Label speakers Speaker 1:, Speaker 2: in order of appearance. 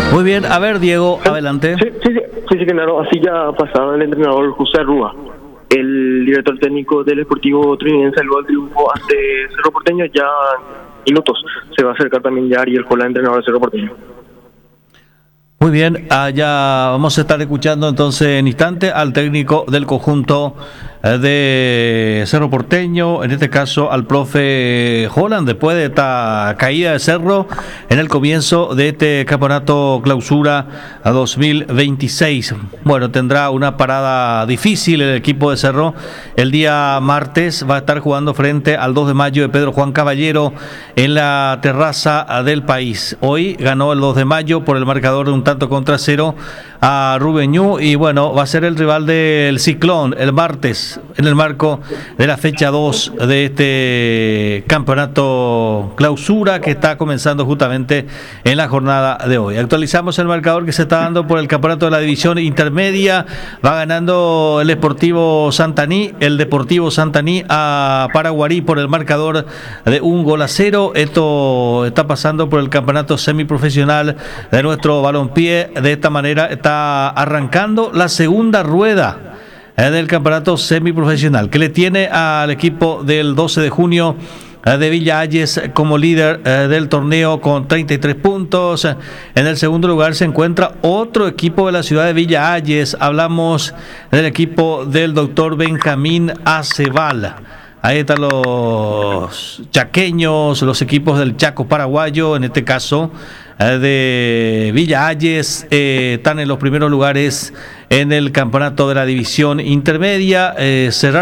Speaker 1: Muy bien, a ver, Diego, adelante.
Speaker 2: Sí, claro, así ya pasaba el entrenador José Rúa, el director técnico del Sportivo Trinidad luego del triunfo ante Cerro Porteño. Ya en minutos se va a acercar también ya Ariel Cola, entrenador de Cerro Porteño.
Speaker 1: Muy bien, ya vamos a estar escuchando entonces en instante al técnico del conjunto de Cerro Porteño, en este caso al profe Holland, después de esta caída de Cerro en el comienzo de este campeonato clausura a 2026. Bueno, tendrá una parada difícil el equipo de Cerro. El día martes va a estar jugando frente al 2 de mayo de Pedro Juan Caballero en la terraza del País. Hoy ganó el 2 de mayo por el marcador de un tanto contra cero a Rubén Ñu, y bueno, va a ser el rival del Ciclón el martes en el marco de la fecha 2 de este campeonato clausura que está comenzando justamente en la jornada de hoy. Actualizamos el marcador que se está dando por el campeonato de la división intermedia. Va ganando el Deportivo Santaní a Paraguarí por el marcador de 1-0. Esto está pasando por el campeonato semiprofesional de nuestro balompié. De esta manera está arrancando la segunda rueda del campeonato semiprofesional, que le tiene al equipo del 12 de junio de Villa Hayes como líder del torneo con 33 puntos. En el segundo lugar se encuentra otro equipo de la ciudad de Villa Hayes. Hablamos del equipo del doctor Benjamín Aceval. Ahí están los chaqueños, los equipos del Chaco paraguayo, en este caso de Villa Hayes, están en los primeros lugares en el campeonato de la división intermedia. Cerrar